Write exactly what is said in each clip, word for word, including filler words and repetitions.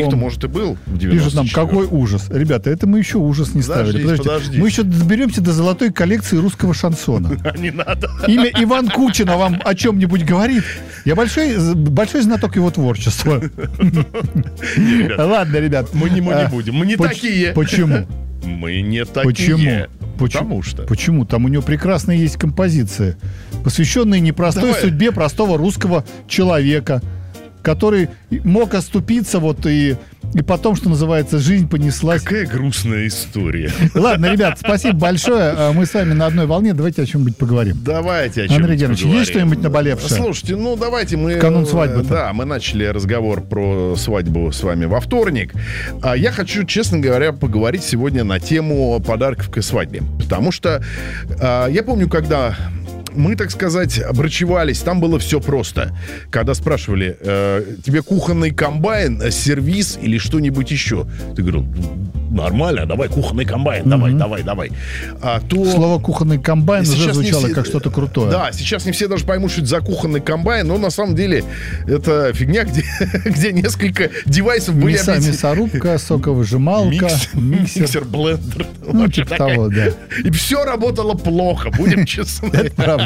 каких-то, может, и был в девяносто четвёртом. Пишут нам, какой ужас. Ребята, это мы еще ужас не ставили. Подождите, Подождите. подождите. Мы еще доберемся до золотой коллекции русского шансона. Не надо. Имя Иван Кучина вам о чем-нибудь говорит? Я большой, большой знаток его творчества. Ладно, ребят. Мы не, мы не будем. Мы не Поч- такие. Почему? Мы не такие. Почему? Потому что. Почему? Там у него прекрасная есть композиция, посвященная непростой Давай. судьбе простого русского человека, который мог оступиться вот и, и потом, что называется, жизнь понеслась. Какая грустная история. Ладно, ребят, спасибо большое. Мы с вами на одной волне. Давайте о чем-нибудь поговорим. Давайте о Андрей чем-нибудь Германович, поговорим. есть что-нибудь наболевшее? Слушайте, ну давайте мы... Канун свадьбы-то. Да, мы начали разговор про свадьбу с вами во вторник. А я хочу, честно говоря, поговорить сегодня на тему подарков к свадьбе. Потому что а, я помню, когда... мы, так сказать, обрачевались, там было все просто. Когда спрашивали, э, тебе кухонный комбайн, сервиз или что-нибудь еще? Ты говорил, нормально, давай кухонный комбайн, давай, mm-hmm. давай, давай. А, то... Слово кухонный комбайн уже Сейчас не звучало все- как что-то крутое. Да, сейчас не все даже поймут, что это за кухонный комбайн, но на самом деле это фигня, где, где несколько девайсов были Мясо, объединены. мясорубка, соковыжималка, Микс- миксер. Миксер, блендер. Ну, Вообще типа такая. того, да. И все работало плохо, будем честны. Это правда.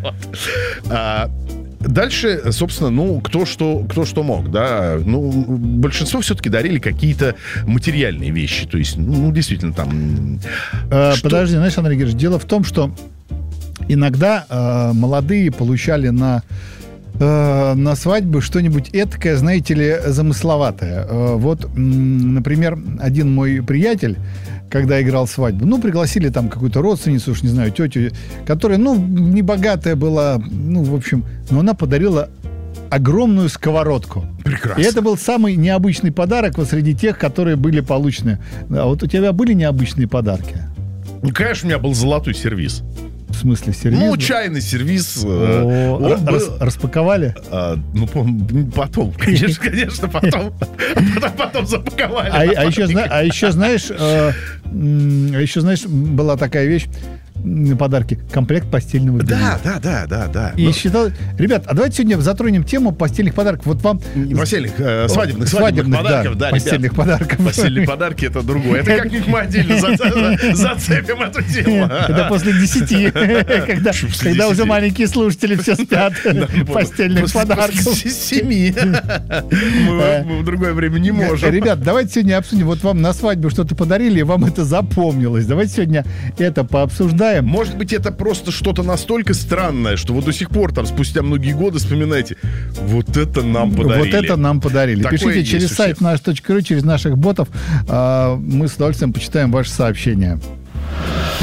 А, Дальше, собственно, ну, кто что, кто что мог, да. Ну, большинство все-таки дарили какие-то материальные вещи. То есть, ну, действительно, там... Э, что- Подожди, знаешь, Андрей Георгиевич, дело в том, что иногда э, молодые получали на, э, на свадьбы что-нибудь этакое, знаете ли, замысловатое. Э, вот, м, например, один мой приятель, когда играл свадьбу, ну, пригласили там какую-то родственницу, уж не знаю, тетю, которая, ну, небогатая была, ну, в общем, но она подарила огромную сковородку. Прекрасно. И это был самый необычный подарок вот среди тех, которые были получены. А вот у тебя были необычные подарки? Ну, конечно, у меня был золотой сервиз. В смысле, сервиз? Ну, был? чайный сервиз. э, О, он ра- был- рас- распаковали? а, ну, пом- потом, конечно, конечно, потом. Потом, потом запаковали. А, а еще, зна- а еще, знаешь, э, м, а еще, знаешь, была такая вещь, м, подарки, комплект постельного белья. Да, да, да, да, да. И Ну, считал... Ребят, а давайте сегодня затронем тему постельных подарков. Вот вам... не постельных, э, свадебных, свадебных Свадебных, подарков, да, да, постельных ребят. подарков. Постельные подарки — это другое. Это как-нибудь мы отдельно за- зацепим эту тему. Это после десяти, когда, Что после когда уже десяти? маленькие слушатели все спят. Постельных После- подарков. После семи. Мы мы в другое время не можем. Ребят, давайте сегодня обсудим. Вот вам на свадьбу что-то подарили, и вам это запомнилось. Давайте сегодня это пообсуждаем. Может быть, это просто что-то настолько странное, что вот до сих пор, там, спустя многие годы, вспоминаете, вот это нам подарили. Вот это нам подарили. Такое Пишите есть через у сайт всех. наш точка ру, через наших ботов. А, Мы с удовольствием почитаем ваши сообщения.